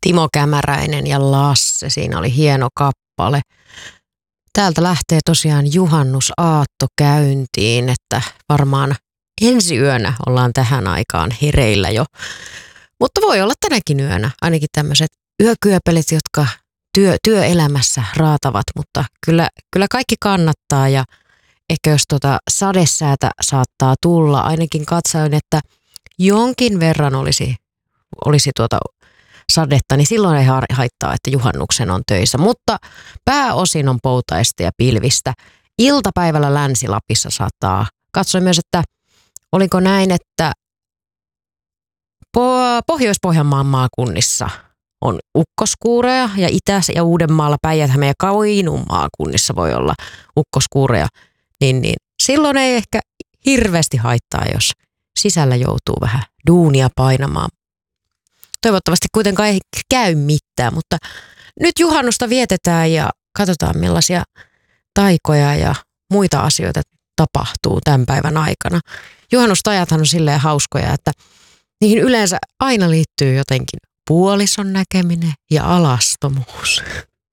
Timo Kämäräinen ja Lasse, siinä oli hieno kappale. Täältä lähtee tosiaan juhannusaatto käyntiin, että varmaan ensi yönä ollaan tähän aikaan hereillä jo. Mutta voi olla tänäkin yönä, ainakin tämmöiset yökyöpelit, jotka työelämässä raatavat, mutta kyllä kaikki kannattaa ja ehkä jos sadesäätä saattaa tulla, ainakin katsoin, että jonkin verran olisi sadetta, niin silloin ei haittaa, että juhannuksen on töissä. Mutta pääosin on poutaista ja pilvistä. Iltapäivällä Länsi-Lapissa sataa. Katsoin myös, että oliko näin, että Pohjois-Pohjanmaan maakunnissa on ukkoskuureja ja Itä- ja Uudenmaalla, Päijät-Hämeen ja Kainuun maakunnissa voi olla ukkoskuureja. Niin silloin ei ehkä hirveästi haittaa, jos sisällä joutuu vähän duunia painamaan. Toivottavasti kuitenkaan ei käy mitään, mutta nyt juhannusta vietetään ja katsotaan millaisia taikoja ja muita asioita tapahtuu tämän päivän aikana. Juhannustajathan on silleen hauskoja, että niihin yleensä aina liittyy jotenkin puolison näkeminen ja alastomuus.